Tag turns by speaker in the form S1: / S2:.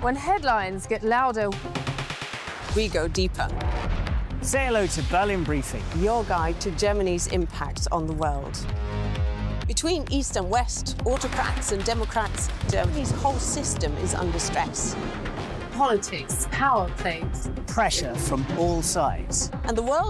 S1: When headlines get louder,
S2: we go deeper.
S3: Say hello to Berlin Briefing,
S2: your guide to Germany's impact on the world. Between East and West, autocrats and democrats, Germany's whole system is under stress.
S1: politics, power plays,
S3: pressure from all sides.
S2: And the world